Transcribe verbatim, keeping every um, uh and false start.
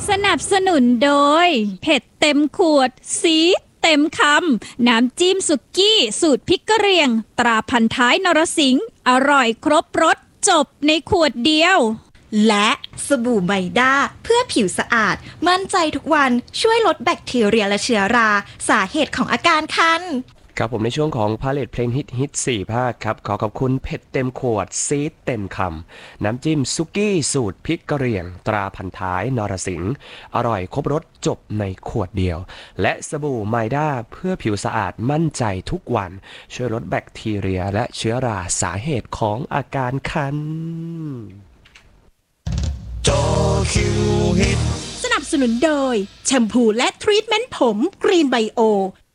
สนับสนุนโดยเผ็ดเต็มขวดซีดเต็มคำน้ำจิ้มสุกี้สูตรพริกกะเหรี่ยงตราพันท้ายนรสิงห์อร่อยครบรสจบในขวดเดียวและสบู่ไมด้าเพื่อผิวสะอาดมั่นใจทุกวันช่วยลดแบคทีเรียและเชื้อราสาเหตุของอาการคันครับผมในช่วงของพาเลทเพลงฮิตฮิตสี่ภาคครับขอขอบคุณเผ็ดเต็มขวดซีดเต็มคำน้ำจิ้มซุกี้สูตรพริกกะเหรี่ยงตราพันท้ายนรสิงห์อร่อยครบรสจบในขวดเดียวและสบู่ไมด้าเพื่อผิวสะอาดมั่นใจทุกวันช่วยลดแบคทีเรียและเชื้อราสาเหตุของอาการคันจอคิวฮิตสนับสนุนโดยแชมพูและทรีทเมนต์ผมกรีนไบโอ